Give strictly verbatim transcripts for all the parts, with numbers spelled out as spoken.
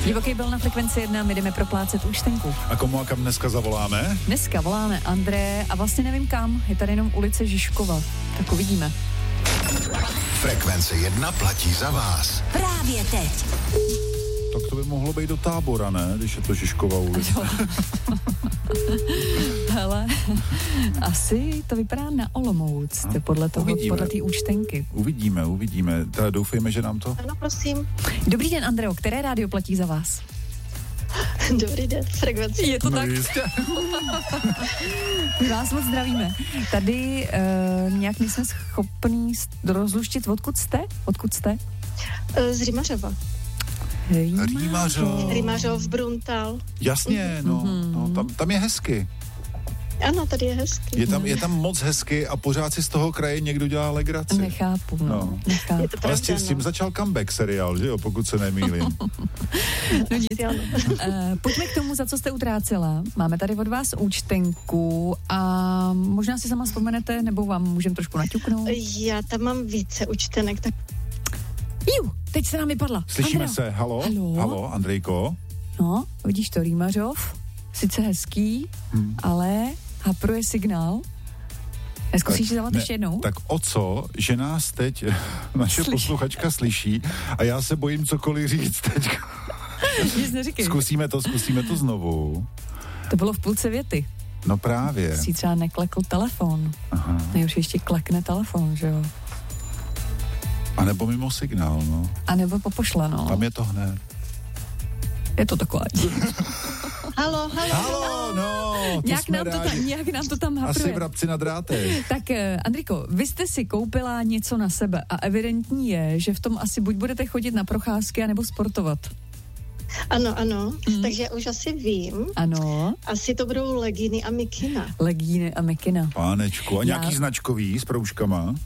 Divoký byl na Frekvenci jedna, my jdeme proplácet účtenku. A komu a kam dneska zavoláme? Dneska voláme André a vlastně nevím kam, je tady jenom ulice Žižkova. Tak uvidíme. Frekvence jedna platí za vás. Právě teď. Tak to by mohlo být do Tábora, ne? Když je to Žižkova ulice. Hele, asi to vypadá na Olomouc, to podle toho, Uvidíme. podle té účtenky. Uvidíme, uvidíme. Teda doufejme, že nám to... Ano, prosím. Dobrý den, Andreo, které rádio platí za vás? Dobrý den, Frekvence. Je to no tak? Jistě. My vás moc zdravíme. Tady uh, nějak nejsme schopní rozluštit, odkud jste? Odkud jste? Z Rýmařova. Rýmařov. Rýmařov, Bruntal. Jasně, no, no tam, tam je hezky. Ano, tady je hezky. Je tam, je tam moc hezky a pořád si z toho kraje někdo dělá legraci. Nechápu, no. No. Nechápu. Je to Ale pravda, s tím no. začal comeback seriál, že jo, pokud se nemýlím. No nic. Ano. Uh, pojďme k tomu, za co jste utrácela. Máme tady od vás účtenku a možná si sama vzpomenete, nebo vám můžeme trošku naťuknout. Já tam mám více účtenek, tak Jú, teď se nám vypadla. Slyšíme Andreo. se, halo? Halo? Halo, Andrejko? No, vidíš to, Rýmařov, sice hezký, hmm. ale hapruje signál. Zkusíš zavolat ještě jednou? Tak o co, že nás teď naše Slyší. posluchačka slyší a já se bojím cokoliv říct teď. Nic neříkej. Zkusíme to, zkusíme to znovu. To bylo v půlce věty. No právě. Si třeba neklekl telefon. Aha. Nejhorší ještě klekne telefon, že jo? A nebo mimo signál, no. A nebo popošleno. Tam je to hned. Je to takové. halo, halo. Halo, no, to nějak, jsme nám to rádi. tam, nějak nám to tam Asi hapruje. vrabci na drátech. Tak, eh, Andriko, vy jste si koupila něco na sebe a evidentní je, že v tom asi buď budete chodit na procházky, anebo sportovat. Ano, ano, mm. takže už asi vím. Ano, Asi to budou legíny a mikina. legíny a mikina. Pánečku, a Já- nějaký značkový s proužkama?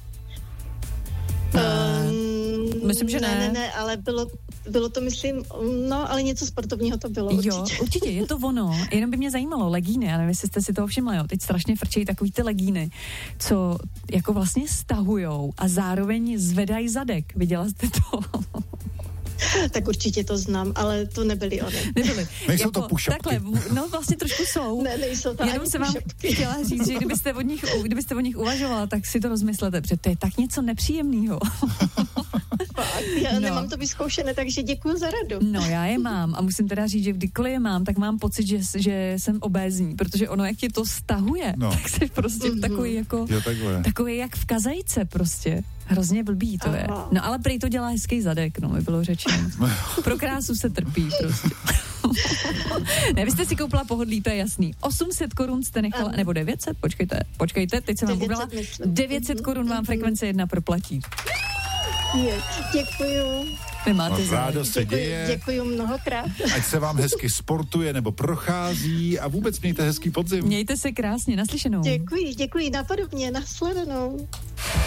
Um, Myslím, že ne. Ne, ne, ne, ale bylo, bylo to, myslím, no, ale něco sportovního to bylo určitě. Jo, určitě, je to ono. Jenom by mě zajímalo, legíny, já nevím, jestli jste si toho všimli, jo. Teď strašně frčejí takový ty legíny, co jako vlastně stahujou a zároveň zvedají zadek. Viděla jste to? Tak určitě to znám, ale to nebyly one. Nebyly. Nejsou to push-upky. Takhle, no vlastně trošku jsou. Ne, nejsou to Jenom ani jsem vám push-upky. chtěla říct, že kdybyste o nich, kdybyste o nich uvažovala, tak si to rozmyslete, protože to je tak něco nepříjemného. Fakt, já No. nemám to vyzkoušené, takže děkuji za radu. No, já je mám a musím teda říct, že kdykoliv je mám, tak mám pocit, že, že jsem obézní, protože ono, jak tě to stahuje, No. tak jsi prostě Mhm. takový jako, Jo, takhle. takový jak v kazajce prostě. Hrozně blbý to je. Aha. No ale prej to dělá hezký zadek, no, mi bylo řečeno. Pro krásu se trpí prostě. Ne, vy jste si koupila pohodlí, to je jasný. osm set korun jste nechala, Ano. nebo devět set, počkejte, počkejte, teď jsem vám devět set koupila. myslím. devět set korun vám Mhm. Frekvence jedna proplatí. Je, děkuju. Vy máte No, zájem. rádost se Děkuji, děje, děkuju mnohokrát. ať se vám hezky sportuje nebo prochází a vůbec mějte hezký podzim. Mějte se krásně, naslyšenou. Děkuji, děkuji, napodobně, nashledanou.